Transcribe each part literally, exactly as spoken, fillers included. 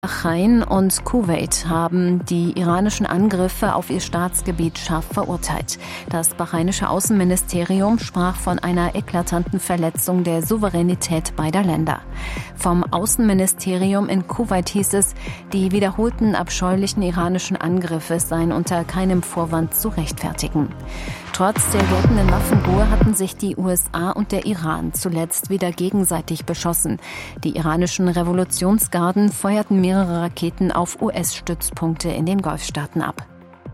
Bahrain und Kuwait haben die iranischen Angriffe auf ihr Staatsgebiet scharf verurteilt. Das bahrainische Außenministerium sprach von einer eklatanten Verletzung der Souveränität beider Länder. Vom Außenministerium in Kuwait hieß es, die wiederholten abscheulichen iranischen Angriffe seien unter keinem Vorwand zu rechtfertigen. Trotz der geltenden Waffenruhe hatten sich die U S A und der Iran zuletzt wieder gegenseitig beschossen. Die iranischen Revolutionsgarden feuerten mehrere Raketen auf U S-Stützpunkte in den Golfstaaten ab.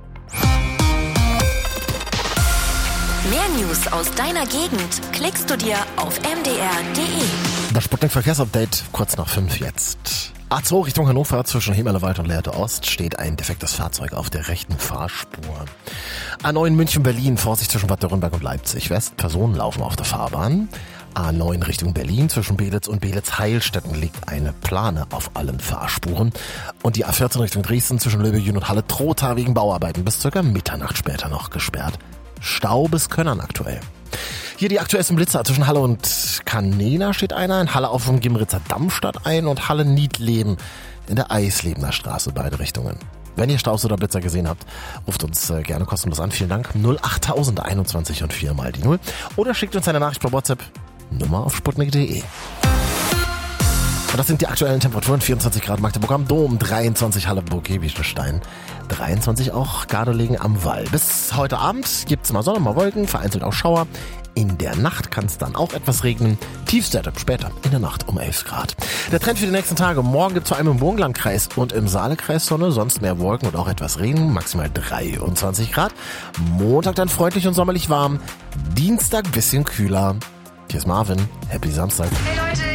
Mehr News aus deiner Gegend klickst du dir auf m d r punkt d e. Das Sputnik-Verkehrsupdate kurz nach fünf jetzt. A zwei Richtung Hannover zwischen Hemerlewald und Lehrte Ost steht ein defektes Fahrzeug auf der rechten Fahrspur. A neun München-Berlin, Vorsicht zwischen Bad Dürrenberg und Leipzig West, Personen laufen auf der Fahrbahn. A neun Richtung Berlin zwischen Belitz und Belitz-Heilstätten liegt eine Plane auf allen Fahrspuren. Und die A vierzehn Richtung Dresden zwischen Löbejün und Halle-Trotha wegen Bauarbeiten bis circa Mitternacht später noch gesperrt. Stau bis Könnern aktuell. Hier die aktuellsten Blitzer. Zwischen Halle und Kanena steht einer, in Halle auf dem Gimritzer Dammstadt ein und Halle-Niedleben in der Eislebener Straße, beide Richtungen. Wenn ihr Staus oder Blitzer gesehen habt, ruft uns äh, gerne kostenlos an. Vielen Dank. null acht einundzwanzig und vier mal die null. Oder schickt uns eine Nachricht per WhatsApp. Nummer auf sputnik punkt d e. Und das sind die aktuellen Temperaturen. vierundzwanzig Grad Magdeburg am Dom, dreiundzwanzig Halle Burg-Hebischenstein, dreiundzwanzig auch Gardelegen am Wall. Bis heute Abend gibt's mal Sonne, mal Wolken, vereinzelt auch Schauer. In der Nacht kann es dann auch etwas regnen. Tiefstwerte später in der Nacht um elf Grad. Der Trend für die nächsten Tage. Morgen gibt es vor allem im Burgenlandkreis und im Saalekreis Sonne, sonst mehr Wolken und auch etwas Regen, maximal dreiundzwanzig Grad. Montag dann freundlich und sommerlich warm. Dienstag bisschen kühler. Hier ist Marvin. Happy Samstag. Hey Leute,